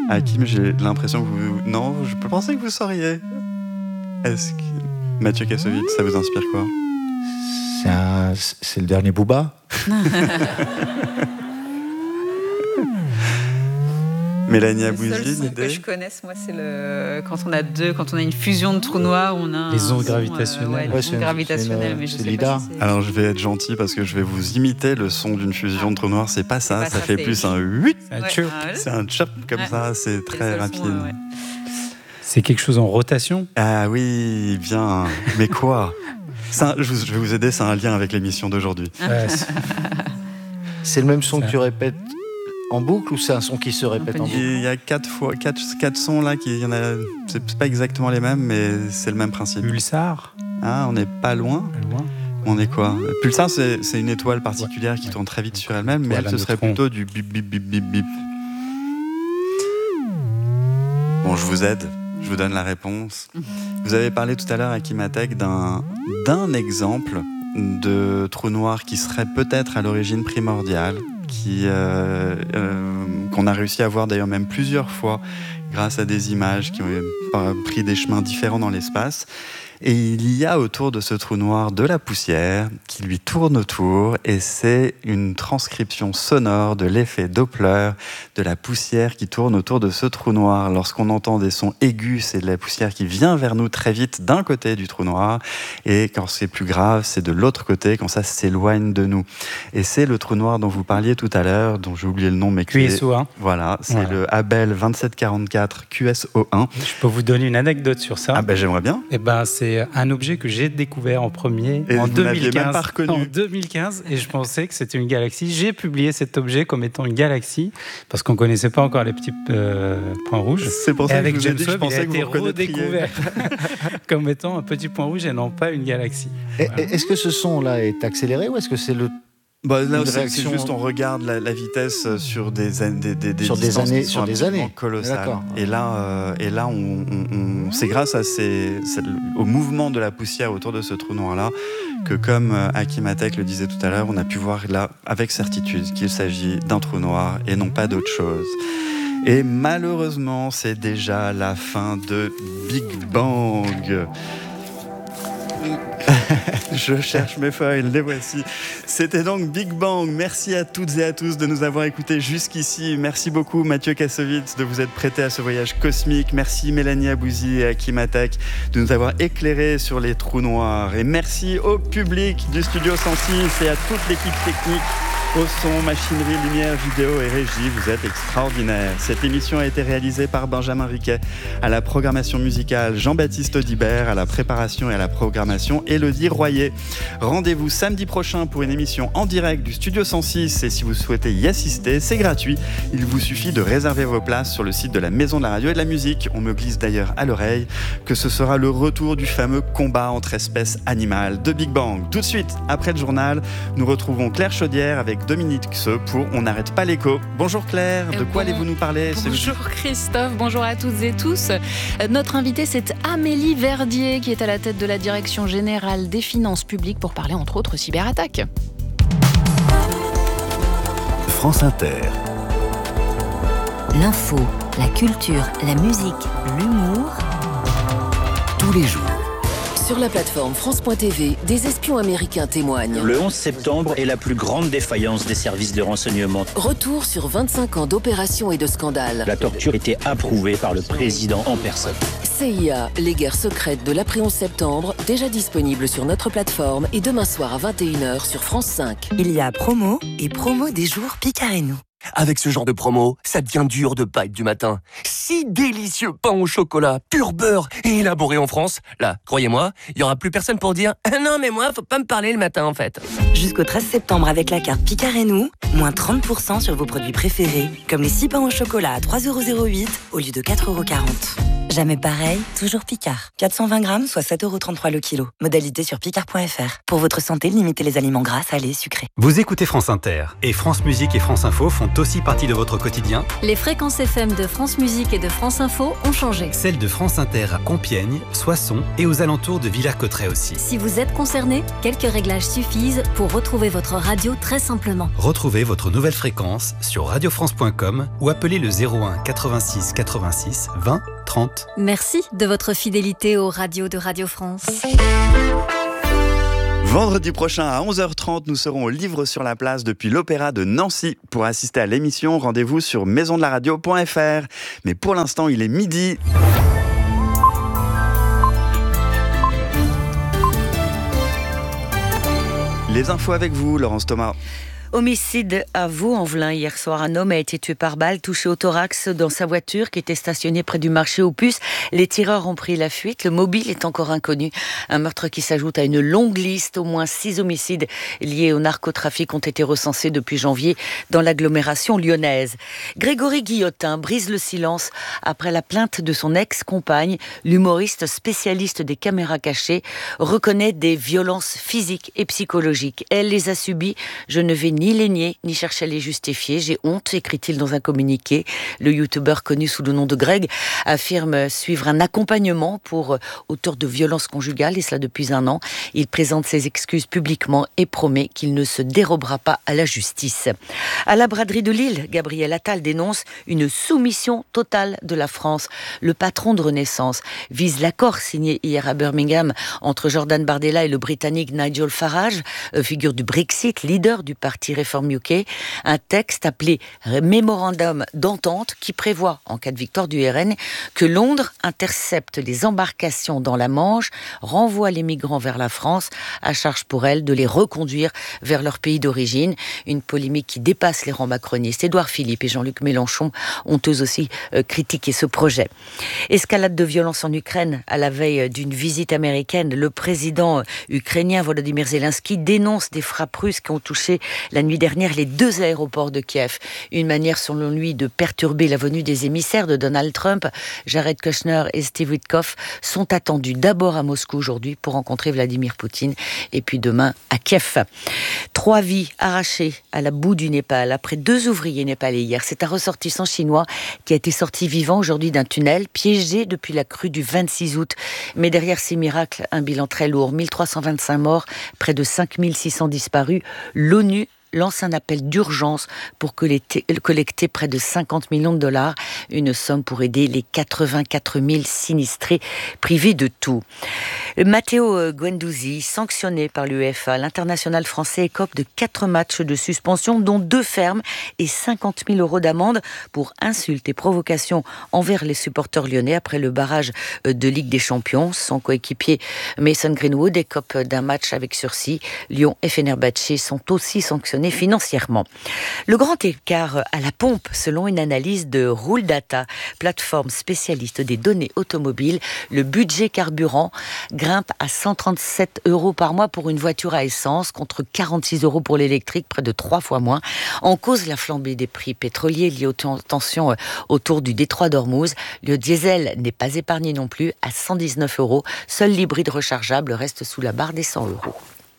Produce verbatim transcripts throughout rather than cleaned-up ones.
Hakim, j'ai l'impression que vous... Non, je pensais que vous sauriez. Est-ce que... Mathieu Kassovitz, ça vous inspire quoi ? C'est, un... c'est le dernier Booba. Mélanie Abouzi, le seul son que je connaisse, moi, c'est le quand on a deux, quand on a une fusion de trous noirs, on a les ondes son, gravitationnelles. Euh, ouais, ouais, les ondes gravitationnelles, mais je sais pas si c'est... Alors je vais être gentil parce que je vais vous imiter le son d'une fusion de trous noirs. C'est pas ça, pas ça, ça fait c'est... plus un huit. Un ouais, chirp. ah, C'est un chop comme ouais. ça, c'est très rapide. Son, ouais. C'est quelque chose en rotation. Ah oui, bien. Mais quoi ? C'est un, je, je vais vous aider, c'est un lien avec l'émission d'aujourd'hui. Ouais, c'est... c'est le même son ça. que tu répètes en boucle ou c'est un son qui se répète en boucle ? Il y a quatre fois, quatre, quatre sons là, qui, il y en a, c'est pas exactement les mêmes, mais c'est le même principe. Pulsar. Ah, on n'est pas loin. Pas loin. On est quoi ? Pulsar, c'est, c'est une étoile particulière ouais. qui tourne très vite sur elle-même, mais Voilà, elle, ce serait neutron. plutôt du bip bip bip bip bip. Bon, je vous aide. Je vous donne la réponse. Vous avez parlé tout à l'heure à Kimatek d'un, d'un exemple de trou noir qui serait peut-être à l'origine primordiale, qui, euh, euh, qu'on a réussi à voir d'ailleurs même plusieurs fois grâce à des images qui ont pris des chemins différents dans l'espace. Et il y a autour de ce trou noir de la poussière qui lui tourne autour, et c'est une transcription sonore de l'effet Doppler de la poussière qui tourne autour de ce trou noir. Lorsqu'on entend des sons aigus, c'est de la poussière qui vient vers nous très vite d'un côté du trou noir, et quand c'est plus grave, c'est de l'autre côté, quand ça s'éloigne de nous. Et c'est le trou noir dont vous parliez tout à l'heure, dont j'ai oublié le nom, mais Q S O un. Voilà, c'est Voilà. le Abell vingt-sept quarante-quatre Q S O un. Je peux vous donner une anecdote sur ça. Ah ben j'aimerais bien. Eh ben, c'est un objet que j'ai découvert en premier Et en vous deux n'aviez mille quinze. même pas reconnu. En deux mille quinze, et je pensais que c'était une galaxie. J'ai publié cet objet comme étant une galaxie parce qu'on connaissait pas encore les petits euh, points rouges. C'est pour Et ça que avec je vous ai James dit que je Webb, il a pensais que été vous reconnaîtriez. redécouvert comme étant un petit point rouge et non pas une galaxie. Et- Voilà. Est-ce que ce son-là est accéléré ou est-ce que c'est le Bah, là, Une c'est, réaction- c'est juste on regarde la, la vitesse sur des, an- des, des, des Sur des distances années- qui sont sur des absolument années. colossales. D'accord. Et là, euh, et là, on, on, on- c'est grâce à ces, c'est au mouvement de la poussière autour de ce trou noir-là que, comme euh, Akimatek le disait tout à l'heure, on a pu voir là avec certitude qu'il s'agit d'un trou noir et non pas d'autre chose. Et malheureusement, c'est déjà la fin de Big Bang. Je cherche mes feuilles, les voici. C'était donc Big Bang. Merci à toutes et à tous de nous avoir écoutés jusqu'ici. Merci beaucoup Mathieu Kassovitz de vous être prêté à ce voyage cosmique. Merci Mélanie Abouzi et Akimatek de nous avoir éclairés sur les trous noirs. Et merci au public du Studio cent six et à toute l'équipe technique. Au son, machinerie, lumière, vidéo et régie, vous êtes extraordinaires. Cette émission a été réalisée par Benjamin Riquet. À la programmation musicale, Jean-Baptiste Audibert. À la préparation et à la programmation, Élodie Royer. Rendez-vous samedi prochain pour une émission en direct du Studio cent six. Et si vous souhaitez y assister, c'est gratuit. Il vous suffit de réserver vos places sur le site de la Maison de la Radio et de la Musique. On me glisse d'ailleurs à l'oreille que ce sera le retour du fameux combat entre espèces animales de Big Bang. Tout de suite, après le journal, nous retrouvons Claire Chaudière avec Dominique Xeux pour On n'arrête pas l'écho. Bonjour Claire, de quoi Bon, allez-vous nous parler ? Bonjour Christophe, bonjour à toutes et tous. Notre invitée, c'est Amélie Verdier qui est à la tête de la Direction Générale des Finances Publiques pour parler entre autres cyberattaques. France Inter. L'info, la culture, la musique, l'humour. Tous les jours. Sur la plateforme France point T V, des espions américains témoignent. Le onze septembre est la plus grande défaillance des services de renseignement. Retour sur vingt-cinq ans d'opérations et de scandales. La torture était approuvée par le président en personne. C I A, les guerres secrètes de l'après onze septembre, déjà disponible sur notre plateforme et demain soir à vingt et une heures sur France cinq. Il y a promo et promo des jours Picard et nous. Avec ce genre de promo, ça devient dur de pas être du matin. Si délicieux pain au chocolat, pur beurre et élaboré en France. Là, croyez-moi, il y aura plus personne pour dire ah « Non mais moi, faut pas me parler le matin en fait ». Jusqu'au treize septembre avec la carte Picard et nous, moins trente pour cent sur vos produits préférés, comme les six pains au chocolat à trois euros zéro huit au lieu de quatre euros quarante. Jamais pareil, toujours Picard. quatre cent vingt grammes, soit sept euros trente-trois le kilo. Modalité sur picard point f r. Pour votre santé, limitez les aliments gras, salés, sucrés. Vous écoutez France Inter et France Musique et France Info font aussi partie de votre quotidien. Les fréquences F M de France Musique et de France Info ont changé. Celles de France Inter à Compiègne, Soissons et aux alentours de Villers-Cotterêts aussi. Si vous êtes concerné, quelques réglages suffisent pour retrouver votre radio très simplement. Retrouvez votre nouvelle fréquence sur radio france point com ou appelez le zéro un quatre-vingt-six quatre-vingt-six vingt trente. Merci de votre fidélité aux radios de Radio France. Vendredi prochain à onze heures trente, nous serons au Livre sur la Place depuis l'Opéra de Nancy. Pour assister à l'émission, rendez-vous sur maison de la radio point f r. Mais pour l'instant, il est midi. Les infos avec vous, Laurence Thomas. Homicide à Vaux-en-Velin. Hier soir, un homme a été tué par balle, touché au thorax dans sa voiture qui était stationnée près du marché aux puces. Les tireurs ont pris la fuite. Le mobile est encore inconnu. Un meurtre qui s'ajoute à une longue liste. Au moins six homicides liés au narcotrafic ont été recensés depuis janvier dans l'agglomération lyonnaise. Grégory Guillotin brise le silence après la plainte de son ex-compagne. L'humoriste spécialiste des caméras cachées reconnaît des violences physiques et psychologiques. Elle les a subies. Je ne vais ni les nier, ni chercher à les justifier. J'ai honte, écrit-il dans un communiqué. Le youtubeur connu sous le nom de Greg affirme suivre un accompagnement pour auteur de violences conjugales, et cela depuis un an. Il présente ses excuses publiquement et promet qu'il ne se dérobera pas à la justice. À la braderie de Lille, Gabriel Attal dénonce une soumission totale de la France. Le patron de Renaissance vise l'accord signé hier à Birmingham entre Jordan Bardella et le Britannique Nigel Farage, figure du Brexit, leader du parti Réforme U K, un texte appelé Mémorandum d'entente qui prévoit, en cas de victoire du R N, que Londres intercepte les embarcations dans la Manche, renvoie les migrants vers la France, à charge pour elle de les reconduire vers leur pays d'origine. Une polémique qui dépasse les rangs macronistes. Édouard Philippe et Jean-Luc Mélenchon ont eux aussi euh, critiqué ce projet. Escalade de violence en Ukraine à la veille d'une visite américaine. Le président ukrainien Volodymyr Zelensky dénonce des frappes russes qui ont touché la nuit dernière les deux aéroports de Kiev. Une manière selon lui de perturber la venue des émissaires de Donald Trump. Jared Kushner et Steve Witkoff sont attendus d'abord à Moscou aujourd'hui pour rencontrer Vladimir Poutine et puis demain à Kiev. Trois vies arrachées à la boue du Népal après deux ouvriers népalais hier. C'est un ressortissant chinois qui a été sorti vivant aujourd'hui d'un tunnel piégé depuis la crue du vingt-six août. Mais derrière ces miracles, un bilan très lourd. mille trois cent vingt-cinq morts, près de cinq mille six cents disparus. L'ONU lance un appel d'urgence pour collecter près de cinquante millions de dollars, une somme pour aider les quatre-vingt-quatre mille sinistrés privés de tout. Matteo Guendouzi, sanctionné par l'UEFA, l'international français écope de quatre matchs de suspension, dont deux fermes et cinquante mille euros d'amende pour insultes et provocations envers les supporters lyonnais après le barrage de Ligue des Champions. Son coéquipier Mason Greenwood écope d'un match avec sursis. Lyon et Fenerbahçe sont aussi sanctionnés financièrement. Le grand écart à la pompe, selon une analyse de Roule Data, plateforme spécialiste des données automobiles, le budget carburant grimpe à cent trente-sept euros par mois pour une voiture à essence, contre quarante-six euros pour l'électrique, près de trois fois moins. En cause, la flambée des prix pétroliers liés aux tensions autour du détroit d'Ormuz. Le diesel n'est pas épargné non plus, à cent dix-neuf euros. Seul l'hybride rechargeable reste sous la barre des cent euros.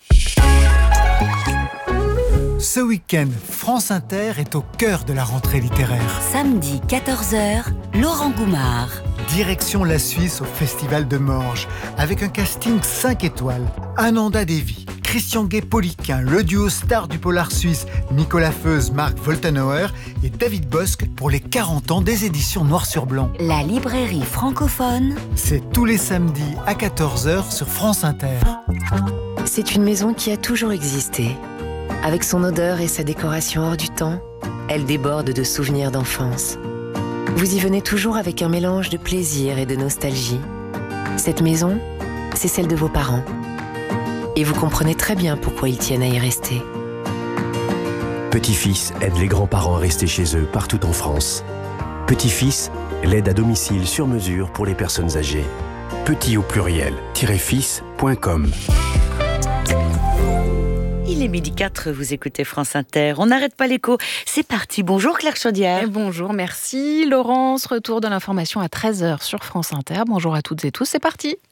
Ce week-end, France Inter est au cœur de la rentrée littéraire. Samedi quatorze heures, Laurent Goumard. Direction la Suisse au Festival de Morges, avec un casting cinq étoiles. Ananda Devi, Christian Gay-Poliquin, le duo star du polar suisse Nicolas Feuze, Marc Woltenauer et David Bosque pour les quarante ans des éditions Noir sur Blanc. La librairie francophone. C'est tous les samedis à quatorze heures sur France Inter. C'est une maison qui a toujours existé. Avec son odeur et sa décoration hors du temps, elle déborde de souvenirs d'enfance. Vous y venez toujours avec un mélange de plaisir et de nostalgie. Cette maison, c'est celle de vos parents. Et vous comprenez très bien pourquoi ils tiennent à y rester. Petit-fils aide les grands-parents à rester chez eux partout en France. Petit-fils, l'aide à domicile sur mesure pour les personnes âgées. Petit au pluriel, fils point com. Il est midi quatre, vous écoutez France Inter. On n'arrête pas l'écho. C'est parti. Bonjour Claire Chaudière. Et bonjour, merci Laurence. Retour de l'information à treize heures sur France Inter. Bonjour à toutes et tous, c'est parti.